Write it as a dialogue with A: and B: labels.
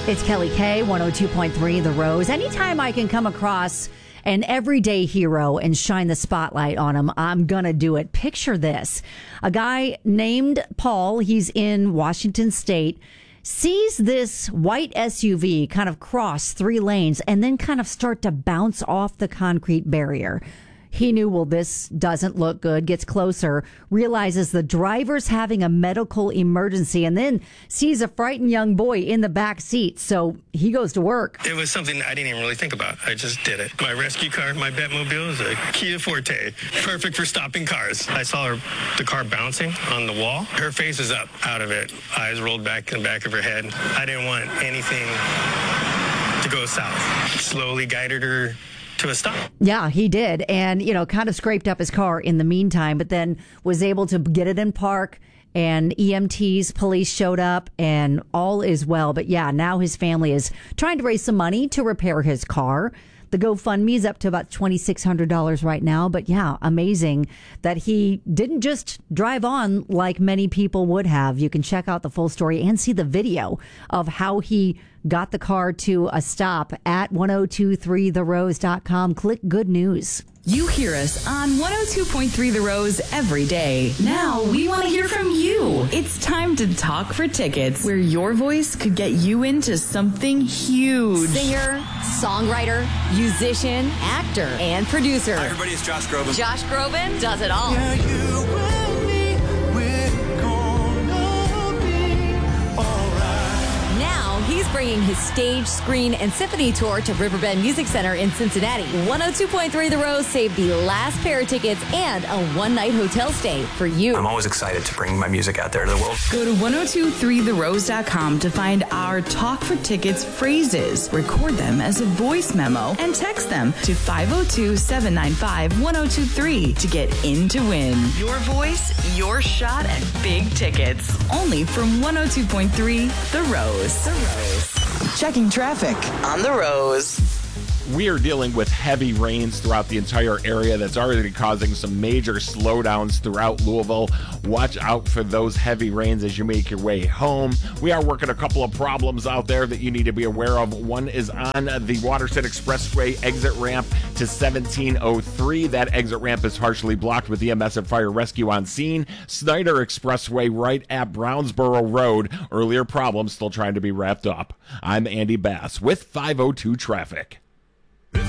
A: It's Kelly K, 102.3 The Rose. Anytime I can come across an everyday hero and shine the spotlight on him, I'm going to do it. Picture this. A guy named Paul, he's in Washington State, sees this white SUV kind of cross 3 lanes and then kind of start to bounce off the concrete barrier. He knew, well, this doesn't look good, gets closer, realizes the driver's having a medical emergency, and then sees a frightened young boy in the back seat. So he goes to work.
B: It was something I didn't even really think about. I just did it. My rescue car, my Batmobile, is a Kia Forte. Perfect for stopping cars. I saw the car bouncing on the wall. Her face is up, out of it. Eyes rolled back in the back of her head. I didn't want anything to go south. Slowly guided her to a stop.
A: Yeah, he did. And, kind of scraped up his car in the meantime, but then was able to get it in park, and EMTs, police showed up, and all is well. But yeah, now his family is trying to raise some money to repair his car. The GoFundMe is up to about $2,600 right now. But yeah, amazing that he didn't just drive on like many people would have. You can check out the full story and see the video of how he got the car to a stop at 1023therose.com. Click good news.
C: You hear us on 102.3 The Rose every day. Now we want to hear from you. It's time to talk for tickets, where your voice could get you into something huge.
D: Singer, songwriter, musician, actor, and producer.
E: Hi, everybody. It's Josh Groban.
D: Josh Groban does it all.
E: Yeah, you and me, we're gonna be alright.
D: Now he's bringing his stage, screen, and symphony tour to Riverbend Music Center in Cincinnati. 102.3 The Rose saved the last pair of tickets and a one-night hotel stay for you.
E: I'm always excited to bring my music out there to the world.
C: Go to 1023therose.com to find our Talk for Tickets phrases. Record them as a voice memo and text them to 502-795-1023 to get in to win. Your voice, your shot at big tickets. Only from 102.3 The Rose. The Rose.
F: Checking traffic on The Rose.
G: We are dealing with heavy rains throughout the entire area that's already causing some major slowdowns throughout Louisville. Watch out for those heavy rains as you make your way home. We are working a couple of problems out there that you need to be aware of. One is on the Watershed Expressway exit ramp to 1703. That exit ramp is partially blocked with EMS and fire rescue on scene. Snyder Expressway right at Brownsboro Road. Earlier problems still trying to be wrapped up. I'm Andy Bass with 502 Traffic.